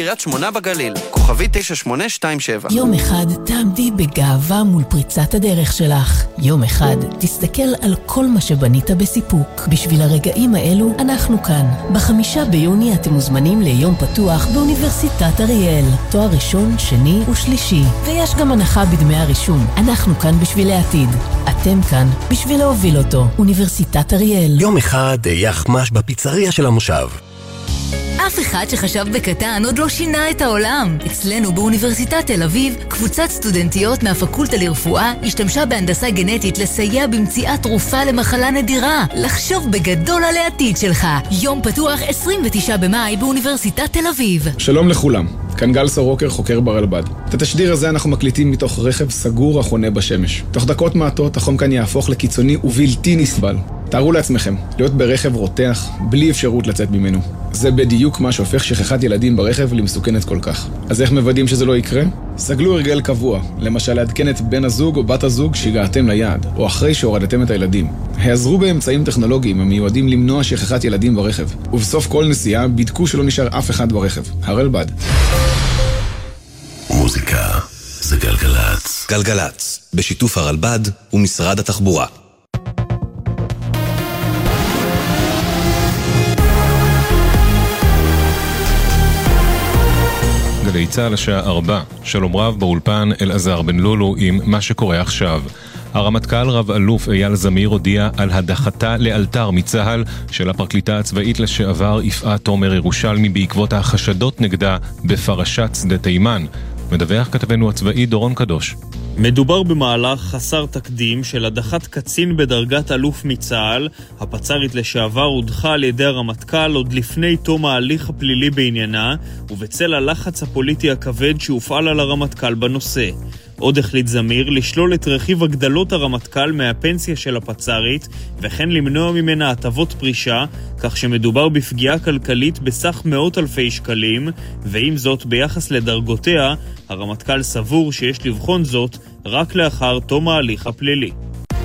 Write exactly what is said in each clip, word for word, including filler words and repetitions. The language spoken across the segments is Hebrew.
קריית שמונה בגליל, כוכבי תשע שמונה שתיים שבע. יום אחד תעמדי בגאווה מול פריצת הדרך שלך. יום אחד תסתכל על כל מה שבנית בסיפוק. בשביל הרגעים האלו אנחנו כאן. בחמישה ביוני אתם מוזמנים ליום פתוח באוניברסיטת אריאל. תואר ראשון, שני ושלישי. ויש גם הנחה בדמי הרישום. אנחנו כאן בשביל העתיד. אתם כאן בשביל להוביל אותו. אוניברסיטת אריאל. יום אחד יחמש בפיצריה של המושב. אף אחד שחשב בקטן עוד לא שינה את העולם. אצלנו באוניברסיטת תל אביב, קבוצת סטודנטיות מהפקולטה לרפואה השתמשה בהנדסה גנטית לסייע במציאת תרופה למחלה נדירה. לחשוב בגדול על העתיד שלך. יום פתוח עשרים ותשעה במאי באוניברסיטת תל אביב. שלום לכולם, כאן גל סורוקר, חוקר ברלב"ד. את התשדיר הזה אנחנו מקליטים מתוך רכב סגור החונה בשמש. תוך דקות מעטות החום כאן יהפוך לקיצוני ובלתי נסבל. תארו לעצמכם, להיות ברכב רותח, בלי אפשרות לצאת ממנו. זה בדיוק מה שהופך שכחת ילדים ברכב למסוכנת כל כך. אז איך מוודאים שזה לא יקרה? סגלו הרגל קבוע, למשל לעדכן את בן הזוג או בת הזוג שהגעתם ליעד, או אחרי שהורדתם את הילדים. העזרו באמצעים טכנולוגיים המיועדים למנוע שכחת ילדים ברכב. ובסוף כל נסיעה בדקו שלא נשאר אף אחד ברכב. הרלב"ד. מוזיקה זה גלגלץ. גלגלץ, בשיתוף הרלב"ד ומשרד התחבורה. גלי צהל השעה ארבע, שלום רב באולפן אלעזר בן לולו עם מה שקורה עכשיו. הרמטכ"ל רב אלוף אייל זמיר הודיע על הדחתה לאלתר מצהל של הפרקליטה הצבאית לשעבר יפעת תומר ירושלמי בעקבות החשדות נגדה בפרשת שדה תימן. מדווח כתבנו הצבאי דורון קדוש. מדובר במהלך חסר תקדים של הדחת קצין בדרגת אלוף מצהל. הפצ"רית לשעבר הודחה על ידי הרמטכ"ל עוד לפני תום ההליך הפלילי בעניינה, ובצל הלחץ הפוליטי הכבד שהופעל על הרמטכ"ל בנושא. עוד החליט זמיר לשלול את רכיב הגדלות הרמטכ"ל מהפנסיה של הפצ"רית, וכן למנוע ממנה הטבות פרישה, כך שמדובר בפגיעה כלכלית בסך מאות אלפי שקלים, ועם זאת ביחס לדרגותיה, הרמטכ"ל סבור שיש לבחון זאת רק לאחר תום ההליך הפלילי.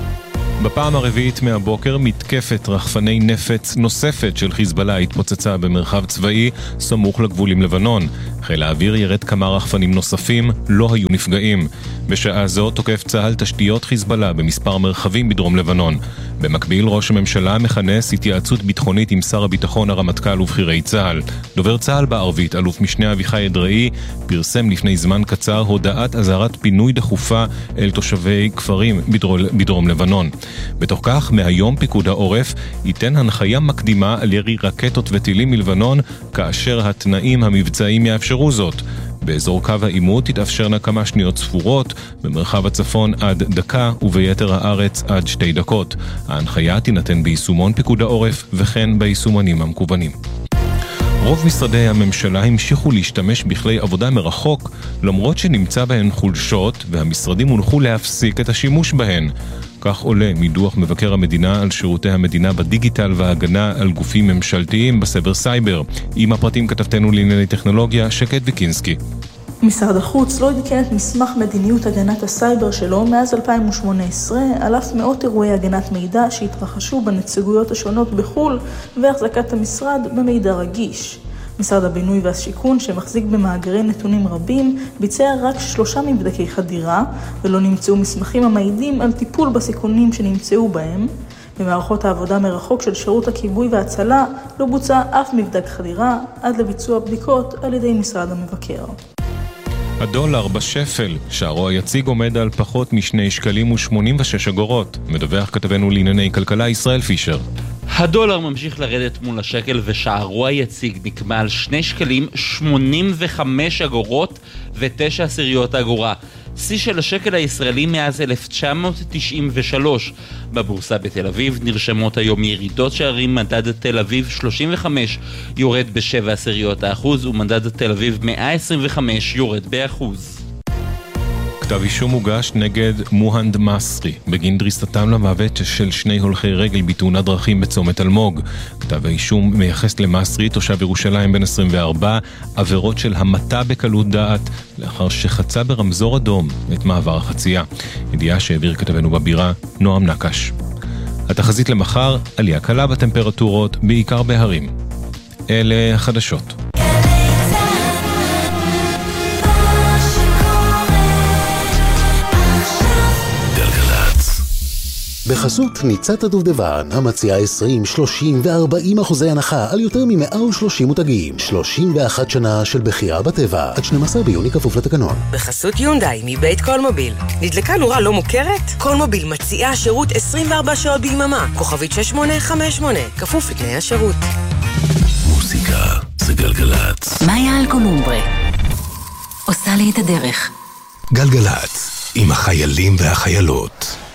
בפעם הרביעית מהבוקר מתקפת רחפני נפץ נוספת של חיזבאללה התפוצצה במרחב צבאי סמוך לגבול עם לבנון. חיל האוויר ירד כמה רחפנים נוספים, לא היו נפגעים. בשעה זו תוקף צה"ל תשתיות חיזבאללה במספר מרחבים בדרום לבנון. במקביל ראש הממשלה מכנס התייעצות ביטחונית עם שר הביטחון, הרמטכ"ל ובכירי צה"ל. דובר צה"ל בערבית, אלוף משנה אביחי אדראי, פרסם לפני זמן קצר הודעת אזהרת פינוי דחופה אל תושבי כפרים בדרום, בדרום לבנון. בתוך כך, מהיום פיקוד העורף ייתן הנחיה מקדימה על ירי רקטות וטילים מלבנון, כאשר התנאים המבצעיים יאפשרו זאת. באזור קו העימות תתאפשרנה כמה שניות ספורות, במרחב הצפון עד דקה וביתר הארץ עד שתי דקות. ההנחיה תינתן ביישומון פיקוד העורף וכן ביישומונים המקוונים. רוב משרדי הממשלה המשיכו להשתמש בכלי עבודה מרחוק, למרות שנמצא בהן חולשות, והמשרדים הונחו להפסיק את השימוש בהן. כך עולה מדוח מבקר המדינה על שירותי המדינה בדיגיטל וההגנה על גופים ממשלתיים בסבר סייבר. עם הפרטים כתבתנו לענייני טכנולוגיה, שקד ויקינסקי. משרד החוץ לא עדכן את מסמך מדיניות הגנת הסייבר שלו מאז אלפיים ושמונה עשרה, על אף מאות אירועי הגנת מידע שהתרחשו בנציגויות השונות בחו"ל והחזקת המשרד במידע רגיש. משרד הבינוי והשיכון, שמחזיק במאגרי נתונים רבים, ביצע רק שלושה מבדקי חדירה, ולא נמצאו מסמכים המעידים על טיפול בסיכונים שנמצאו בהם. במערכות העבודה מרחוק של שירות הכיבוי וההצלה לא בוצע אף מבדק חדירה עד לביצוע בדיקות על ידי משרד המבקר. הדולר בשפל, שערו היציג עומד על פחות משני שקלים ושמונים ושש אגורות. מדווח כתבנו לענייני כלכלה ישראל פישר. הדולר ממשיך לרדת מול השקל ושערו היציג נקבע על שני שקלים שמונים וחמש אגורות ותשע עשיריות אגורה. שיא של השקל הישראלי מאז אלף תשע מאות תשעים ושלוש. בבורסה בתל אביב נרשמות היום ירידות שערים. מדד תל אביב שלושים וחמש יורד בשבע עשיריות האחוז, ומדד תל אביב מאה עשרים וחמש יורד באחוז. כתב אישום הוגש נגד מוהנד מסרי בגין דריסתם למוות של שני הולכי רגל בתאונת דרכים בצומת אלמוג. כתב האישום מייחס למסרי, תושב ירושלים בן עשרים וארבע, עבירות של המתה בקלות דעת לאחר שחצה ברמזור אדום את מעבר החצייה. ידיעה שהעביר כתבנו בבירה נועם נקש. התחזית למחר, עלייה קלה בטמפרטורות בעיקר בהרים. אלה החדשות. בחסות ניצת הדובדבן, המציעה עשרים, שלושים ו-ארבעים אחוזי הנחה על יותר מ-מאה ושלושים מותגים. שלושים ואחת שנה של בחירה בטבע. עד שנים עשר ביוני כפוף לתקנון. בחסות יונדאי מבית קולמוביל. נדלקה נורה לא מוכרת? קולמוביל מציעה שירות עשרים וארבע שעות ביממה. כוכבית שש שמונה חמש שמונה. כפוף לתנאי השירות. מוזיקה זה גלגלת. מאיה אלקולומברה עושה לי את הדרך. גלגלת עם החיילים והחיילות.